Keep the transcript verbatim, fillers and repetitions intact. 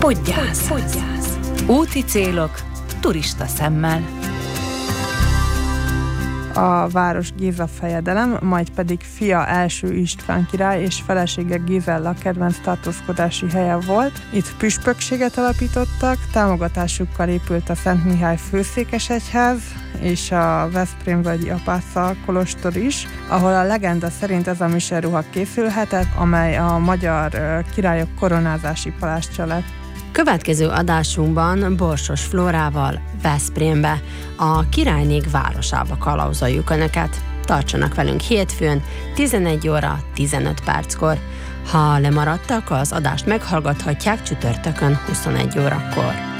Podgyász. Podgyász. Úti célok turista szemmel. A város Géza fejedelem, majd pedig fia első István király és felesége Gézella kedvenc tartózkodási helye volt. Itt püspökséget alapítottak, támogatásukkal épült a Szent Mihály főszékesegyház és a Veszprémvölgyi Apáca kolostor is, ahol a legenda szerint ez a miseruha készülhetett, amely a magyar királyok koronázási palástja lett. Következő adásunkban Borsos Flórával Veszprémbe, a királynég városába kalauzoljuk Önöket. Tartsanak velünk hétfőn, tizenegy óra tizenöt perckor. Ha lemaradtak, az adást meghallgathatják csütörtökön huszonegy órakor.